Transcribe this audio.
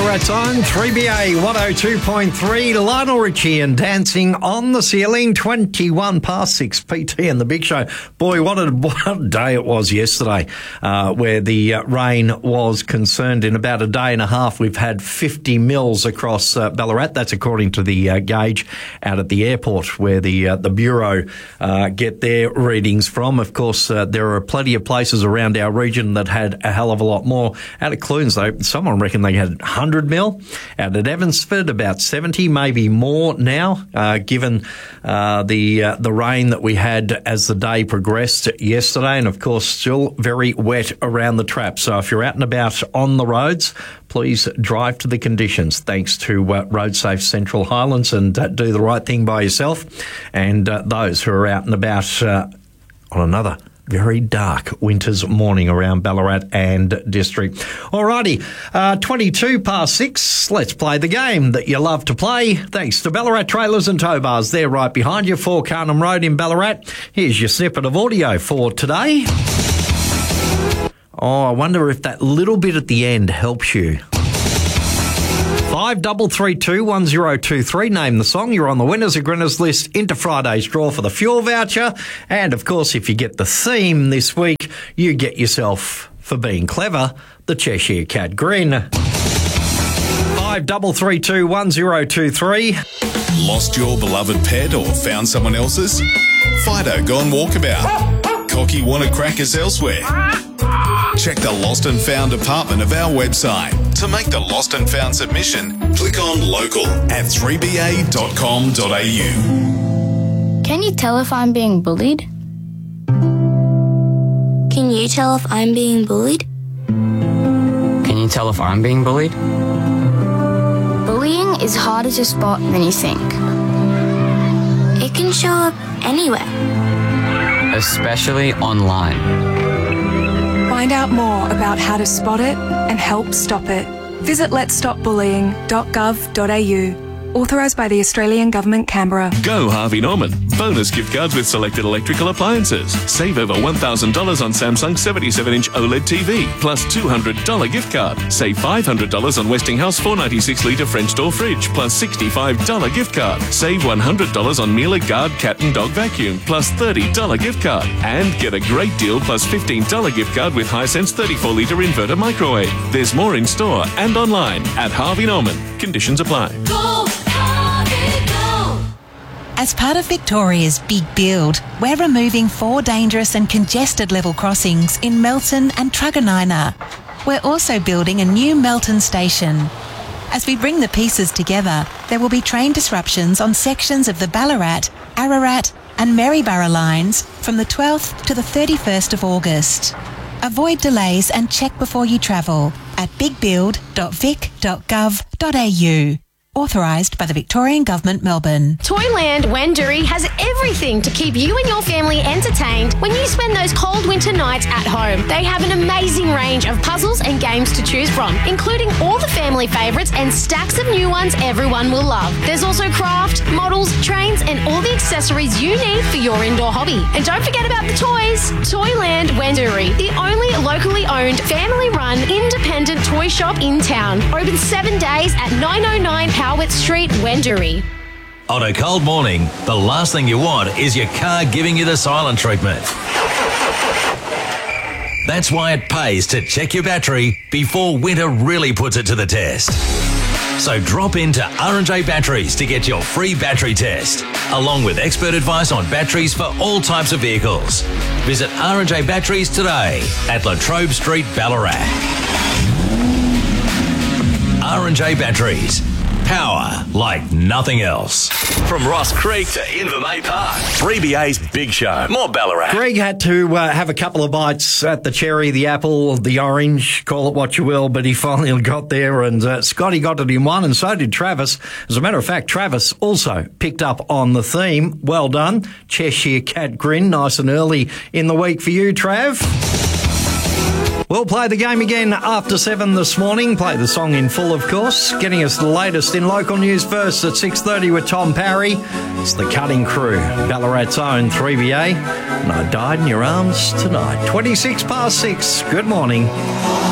Ballarat's own 3BA 102.3. Lionel Richie and Dancing on the Ceiling. 21 past 6 PT and the Big Show. Boy, what a day it was yesterday where the rain was concerned. In about a day and a half, we've had 50 mils across Ballarat. That's according to the gauge out at the airport where the Bureau get their readings from. Of course, there are plenty of places around our region that had a hell of a lot more. Out of Clunes, though, someone reckoned they had 100 mil. Out at Evansford, about 70, maybe more now, given the rain that we had as the day progressed yesterday. And, of course, still very wet around the trap. So if you're out and about on the roads, please drive to the conditions. Thanks to Road Safe Central Highlands, and do the right thing by yourself. And those who are out and about on another very dark winter's morning around Ballarat and district. Alrighty, 22 past 6. Let's play the game that you love to play. Thanks to Ballarat Trailers and Tow Bars. They're right behind you, 4 Carnham Road in Ballarat. Here's your snippet of audio for today. Oh, I wonder if that little bit at the end helps you. 5332 1023. Name the song. You're on the winners and grinners list into Friday's draw for the fuel voucher. And, of course, if you get the theme this week, you get yourself, for being clever, the Cheshire Cat Grin. 5332 1023. Lost your beloved pet or found someone else's? Fido gone walkabout. Cocky want to crack us elsewhere? Check the Lost and Found department of our website. To make the Lost and Found submission, click on Local at 3ba.com.au. Can you tell if I'm being bullied? Can you tell if I'm being bullied? Can you tell if I'm being bullied? Bullying is harder to spot than you think. It can show up anywhere. Especially online. Find out more about how to spot it and help stop it. Visit letsstopbullying.gov.au. Authorised by the Australian Government, Canberra. Go Harvey Norman. Bonus gift cards with selected electrical appliances. Save over $1,000 on Samsung 77-inch OLED TV, plus $200 gift card. Save $500 on Westinghouse 496-litre French door fridge, plus $65 gift card. Save $100 on Miele Guard cat and dog vacuum, plus $30 gift card. And get a great deal plus $15 gift card with Hisense 34-litre inverter microwave. There's more in store and online at Harvey Norman. Conditions apply. Go! As part of Victoria's Big Build, we're removing 4 dangerous and congested level crossings in Melton and Truganina. We're also building a new Melton station. As we bring the pieces together, there will be train disruptions on sections of the Ballarat, Ararat and Maryborough lines from the 12th to the 31st of August. Avoid delays and check before you travel at bigbuild.vic.gov.au. Authorised by the Victorian Government, Melbourne. Toyland Wenduri has everything to keep you and your family entertained when you spend those cold winter nights at home. They have an amazing range of puzzles and games to choose from, including all the family favourites and stacks of new ones everyone will love. There's also craft, models, trains and all the accessories you need for your indoor hobby. And don't forget about the toys. Toyland Wenduri, the only locally owned, family-run, independent toy shop in town. Open 7 days at 909 Howitt Street, Wenduri. On a cold morning, the last thing you want is your car giving you the silent treatment. That's why it pays to check your battery before winter really puts it to the test. So drop into R&J Batteries to get your free battery test, along with expert advice on batteries for all types of vehicles. Visit R&J Batteries today at Latrobe Street, Ballarat. R&J Batteries. Power like nothing else. From Ross Creek to Invermay Park, 3BA's Big Show. More Ballarat. Greg had to have a couple of bites at the cherry, the apple, the orange, call it what you will, but he finally got there, and Scotty got it in one, and so did Travis. As a matter of fact, Travis also picked up on the theme. Well done. Cheshire Cat Grin, nice and early in the week for you, Trav. We'll play the game again after 7 this morning. Play the song in full, of course. Getting us the latest in local news first at 6:30 with Tom Parry. It's the Cutting Crew, Ballarat's own 3BA. And I died in your arms tonight. 26 past 6. Good morning.